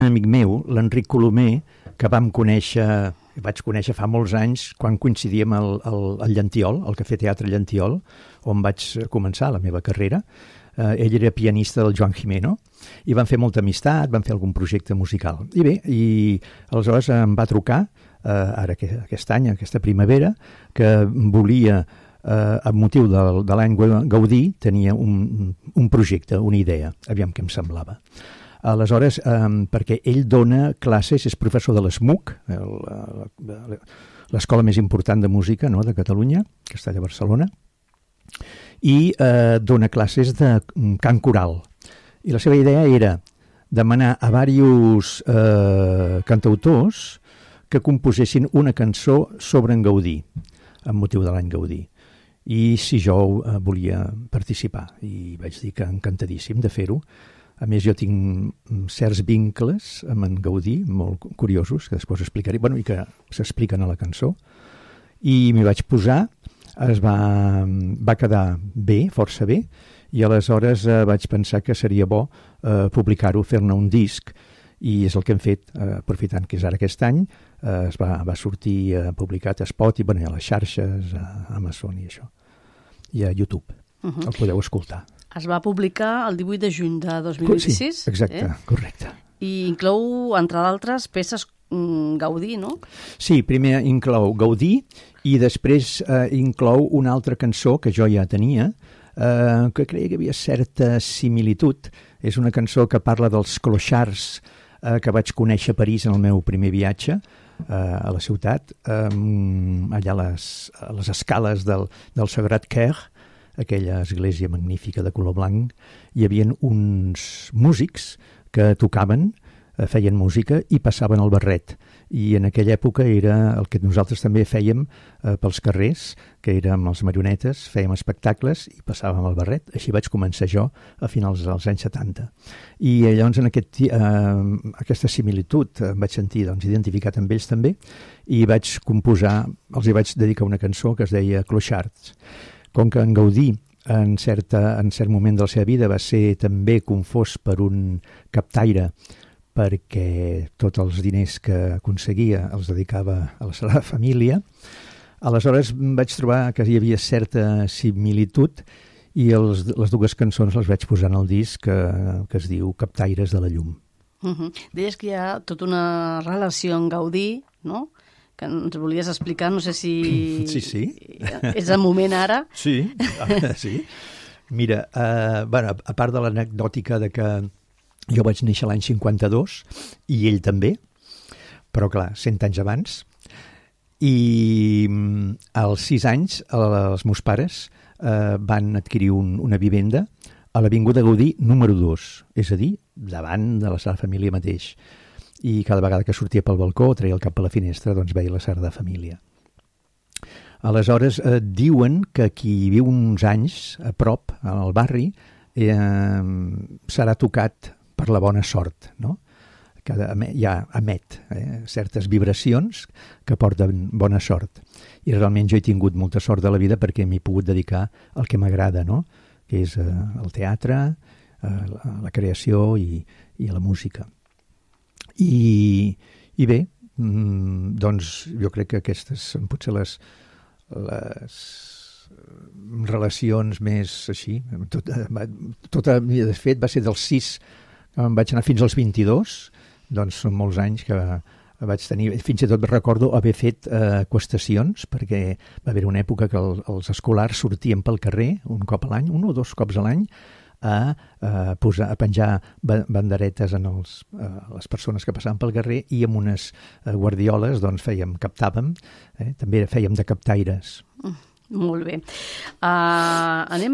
amic meu, l'Enric Colomer, que vaig conèixer fa molts anys quan coincidíem al Llentiol, al Cafè Teatre Llentiol, on vaig començar la meva carrera. Ell era pianista del Joan Gimeno i van fer molta amistat, van fer algun projecte musical. I bé, aleshores em va trucar, ara aquest any, aquesta primavera, que volia, amb motiu de l'any Gaudí, tenia un projecte, una idea, aviam què em semblava. Aleshores, perquè ell dona classes, és professor de l'ESMUC, l'escola més important de música, no?, de Catalunya, que està allà a Barcelona, i dona classes de cant coral. I la seva idea era demanar a diversos cantautors que composessin una cançó sobre en Gaudí, amb motiu de l'any Gaudí. I si jo volia participar. I vaig dir que encantadíssim de fer-ho. A més, jo tinc certs vincles amb en Gaudí, molt curiosos, que després explicaré, i que s'expliquen a la cançó. I m'hi vaig posar, va quedar bé, força bé, i aleshores vaig pensar que seria bo publicar-ho, fer-ne un disc, i és el que hem fet, aprofitant que és ara aquest any, va sortir publicat a Spotify, a les xarxes, a Amazon i això, i a YouTube. El podeu escoltar. Es va publicar el 18 de juny de 2026. Sí, exacte, correcte. I inclou, entre d'altres, peces Gaudí, no? Sí, primer inclou Gaudí i després inclou una altra cançó que jo ja tenia, que creia que hi havia certa similitud. És una cançó que parla dels clochards que vaig conèixer a París en el meu primer viatge a la ciutat, allà a les escales del Sagrat Cœur, aquella església magnífica de color blanc. Hi havia uns músics que tocaven, feien música i passaven el barret. I en aquella època era el que nosaltres també fèiem pels carrers, que érem els marionetes, fèiem espectacles i passàvem el barret. Així vaig començar jo a finals dels anys 70. I llavors en aquesta similitud em vaig sentir identificat amb ells també i vaig composar, els hi vaig dedicar una cançó que es deia Clochards. Com que en Gaudí en cert moment de la seva vida va ser també confós per un captaire, perquè tots els diners que aconseguia els dedicava a la seva família. Aleshores vaig trobar que hi havia certa similitud i les dues cançons les vaig posar en el disc que es diu Captaires de la llum. Deies que hi ha tota una relació amb Gaudí, no?, que ens volies explicar, no sé si... Sí. És el moment ara. Sí. Mira, a part de l'anecdòtica de que jo vaig néixer l'any 52 i ell també, però clar, 100 anys abans, i als 6 anys els meus pares van adquirir una vivenda a l'Avinguda Gaudí número 2, és a dir, davant de la Sagrada Família mateix. I cada vegada que sortia pel balcó, treia el cap a la finestra, doncs veia la Sagrada Família. Aleshores, diuen que qui viu uns anys a prop, al barri, serà tocat per la bona sort, no? Ja emet certes vibracions que porten bona sort. I realment jo he tingut molta sort de la vida perquè m'he pogut dedicar al que m'agrada, no?, que és el teatre, la creació i la música. I bé, doncs jo crec que aquestes són potser les relacions més així. De fet, va ser dels 6 que em vaig anar fins als 22, doncs són molts anys que vaig tenir. Fins i tot recordo haver fet qüestacions, perquè va haver una època que els escolars sortien pel carrer un cop a l'any, un o 2 cops a l'any, a penjar banderetes en les persones que passaven pel carrer i amb unes guardioles doncs captàvem, també fèiem de captaires. Molt bé. Anem